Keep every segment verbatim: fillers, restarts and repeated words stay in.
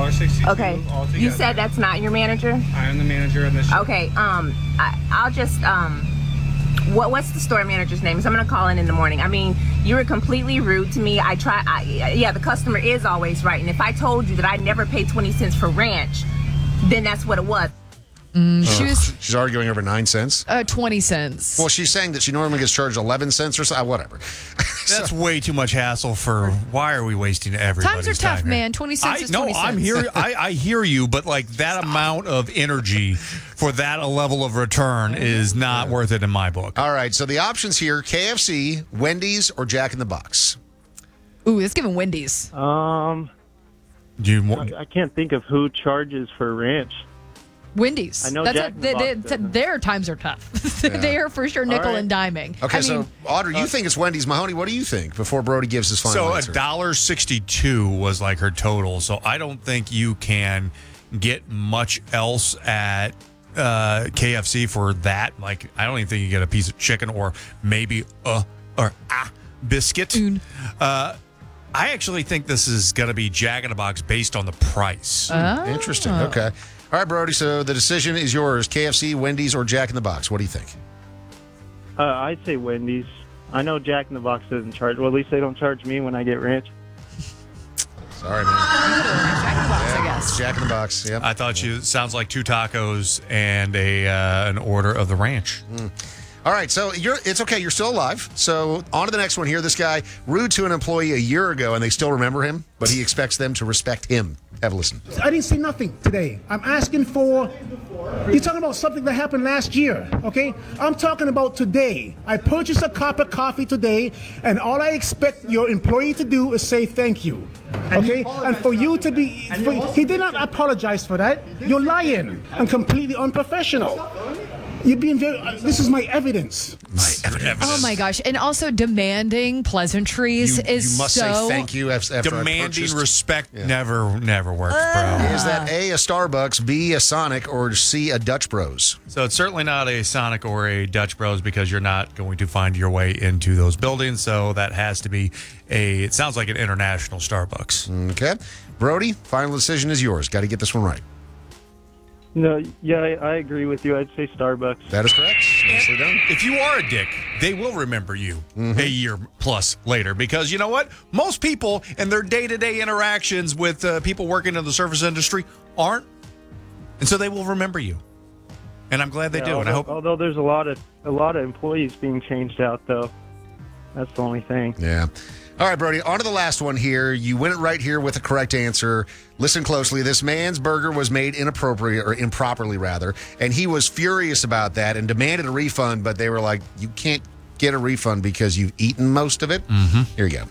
dollar sixty-two. Okay. Altogether. You said that's not your manager? I am the manager of the shop. Okay. Um, I, I'll just um, what what's the store manager's name? So I'm gonna call in in the morning. I mean, you were completely rude to me. I try. I, yeah, the customer is always right. And if I told you that I never pay twenty cents for ranch, then that's what it was. Mm, she Ugh, was she's arguing over nine cents. uh, twenty cents. Well, she's saying that she normally gets charged eleven cents or so. uh, Whatever. That's way too much hassle for. Why are we wasting everybody's Times are tough, time here? man. twenty cents I, is no, twenty cents. I'm here. I, I hear you, but like that amount of energy for that level of return is not worth it in my book. All right, so the options here: K F C, Wendy's, or Jack in the Box. Ooh, it's giving Wendy's. Um, Do you? I, I can't think of who charges for ranch. Wendy's. I know That's Jack a, in the they, Box they, doesn't. Their times are tough. They are for sure nickel All right. and diming. Okay, I so mean, Audrey, you think it's Wendy's. Mahoney, what do you think before Brody gives his final So a answer? dollar sixty-two was like her total. So I don't think you can get much else at uh, K F C for that. Like I don't even think you get a piece of chicken or maybe a or a biscuit. Uh, I actually think this is going to be Jack in the Box based on the price. Oh. Interesting. Okay. All right, Brody. So the decision is yours: K F C, Wendy's, or Jack in the Box. What do you think? Uh, I'd say Wendy's. I know Jack in the Box doesn't charge. Well, at least they don't charge me when I get ranch. Sorry, man. Jack in the Box, I It's guess. Jack in the Box. Yep. I thought you sounds like two tacos and a uh, an order of the ranch. All right, so you're it's okay. You're still alive. So on to the next one here. This guy rude to an employee a year ago, and they still remember him, but he expects them to respect him. Have a listen. I didn't say nothing today. I'm asking for. You're talking about something that happened last year, okay? I'm talking about today. I purchased a cup of coffee today, and all I expect your employee to do is say thank you, okay? And for you to be, for, he did not apologize for that. You're lying and completely unprofessional. You're being very. Uh, this is my evidence. My evidence. Oh my gosh! And also demanding pleasantries You, is you must so say thank you after I Demanding purchased. respect never never works, bro. Is that A, a Starbucks, B, a Sonic, or C, a Dutch Bros? So it's certainly not a Sonic or a Dutch Bros because you're not going to find your way into those buildings. So that has to be a. It sounds like an international Starbucks. Okay. Brody, final decision is yours. Got to get this one right. No, yeah, I, I agree with you. I'd say Starbucks. That is correct. Nicely done. If you are a dick, they will remember you a year plus later because you know what? Most people in their day-to-day interactions with uh, people working in the service industry aren't, and so they will remember you. And I'm glad they Yeah, do. although, And I hope. although there's a lot of a lot of employees being changed out, though. That's the only thing. Yeah. All right, Brody, on to the last one here. You went it right here with the correct answer. Listen closely. This man's burger was made inappropriate, or improperly, rather, and he was furious about that and demanded a refund, but they were like, you can't get a refund because you've eaten most of it. Mm-hmm. Here you go.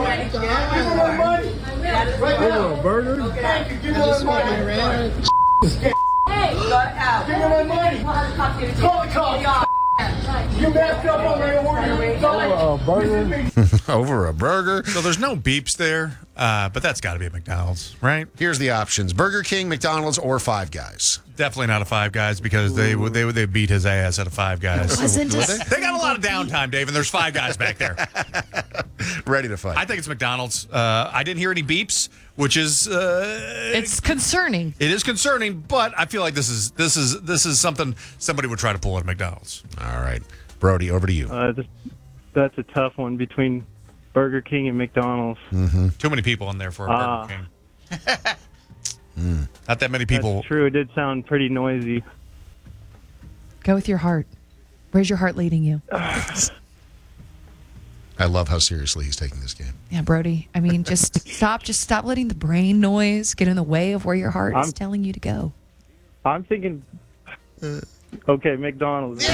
You messed up on my order. Over a burger. So there's no beeps there, uh, but that's got to be a McDonald's, right? Here's the options: Burger King, McDonald's, or Five Guys. Definitely not a Five Guys because they would they would they beat his ass at a Five Guys. Wasn't Would it? They got a lot of downtime, Dave, and there's Five Guys back there. Ready to fight. I think it's McDonald's. Uh, I didn't hear any beeps, which is uh, It's concerning. it is concerning, but I feel like this is this is this is something somebody would try to pull at McDonald's. All right. Brody, over to you. Uh, this, that's a tough one between Burger King and McDonald's. Too many people in there for a Ah. Burger King. Not that many people. That's true. It did sound pretty noisy. Go with your heart. Where's your heart leading you? I love how seriously he's taking this game. Yeah, Brody. I mean, just stop. Just stop letting the brain noise get in the way of where your heart is I'm- telling you to go. I'm thinking. Okay, McDonald's.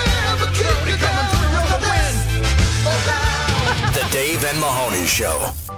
The Dave and Mahoney Show.